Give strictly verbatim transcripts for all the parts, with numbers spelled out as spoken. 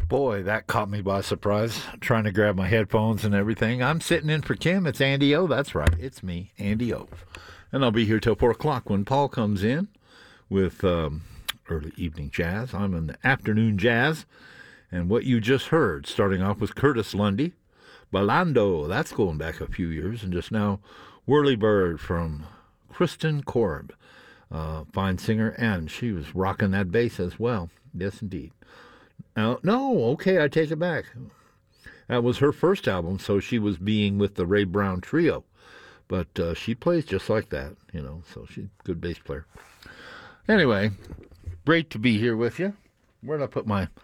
Boy, that caught me by surprise, trying to grab my headphones and everything. I'm sitting in for Kim. It's Andy O. That's right. It's me, Andy O. And I'll be here till four o'clock when Paul comes in with um, early evening jazz. I'm in the afternoon jazz. And what you just heard, starting off with Curtis Lundy, Bailando, that's going back a few years. And just now, Whirly Bird from Kristen Korb, uh, fine singer, and she was rocking that bass as well. Yes, indeed. Uh, no, okay, I take it back. That was her first album, so she was being with the Ray Brown Trio. But uh, she plays just like that, you know, so she's a good bass player. Anyway, great to be here with you. Where did I put my...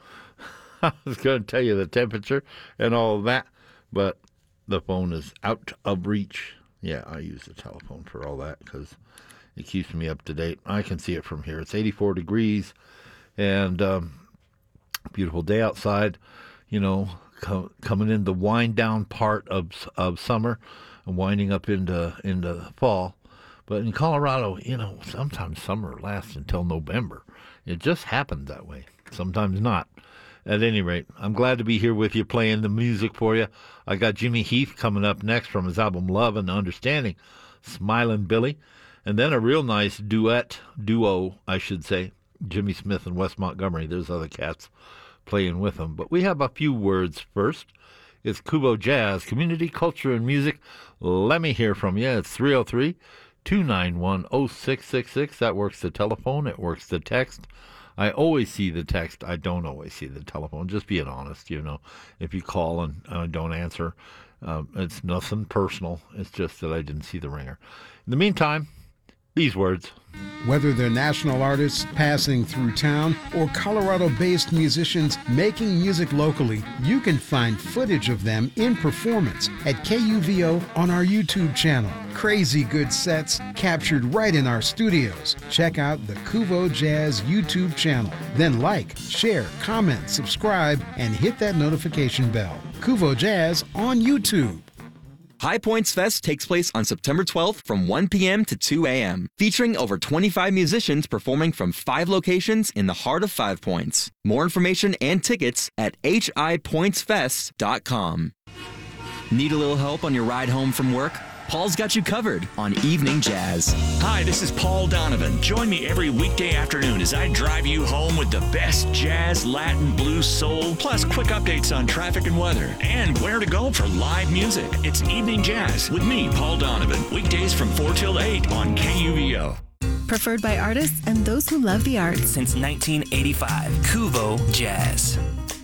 I was going to tell you the temperature and all of that, but the phone is out of reach. Yeah, I use the telephone for all that because it keeps me up to date. I can see it from here. It's eighty-four degrees, and... Um, beautiful day outside, you know, co- coming in the wind down part of of summer and winding up into into fall. But in Colorado, you know, sometimes summer lasts until November. It just happens that way. Sometimes not. At any rate, I'm glad to be here with you, playing the music for you. I got Jimmy Heath coming up next from his album Love and Understanding, Smilin' Billy, and then a real nice duet, duo, I should say, Jimmy Smith and Wes Montgomery. There's other cats playing with them. But we have a few words first. It's Kubo Jazz, Community, Culture, and Music. Let me hear from you. It's three oh three, two nine one, oh six six six. That works the telephone. It works the text. I always see the text. I don't always see the telephone. Just being honest, you know. If you call and I uh, don't answer, um, it's nothing personal. It's just that I didn't see the ringer. In the meantime, these words. Whether they're national artists passing through town or Colorado-based musicians making music locally, you can find footage of them in performance at K U V O on our YouTube channel. Crazy good sets captured right in our studios. Check out the Kuvo Jazz YouTube channel. Then like, share, comment, subscribe, and hit that notification bell. Kuvo Jazz on YouTube. High Points Fest takes place on September twelfth from one p.m. to two a.m., featuring over twenty-five musicians performing from five locations in the heart of Five Points. More information and tickets at h i points fest dot com. Need a little help on your ride home from work? Paul's got you covered on Evening Jazz. Hi, this is Paul Donovan. Join me every weekday afternoon as I drive you home with the best jazz, Latin, blues, soul, plus quick updates on traffic and weather, and where to go for live music. It's Evening Jazz with me, Paul Donovan. Weekdays from four till eight on K U V O. Preferred by artists and those who love the arts. Since nineteen eighty-five, Kuvo Jazz.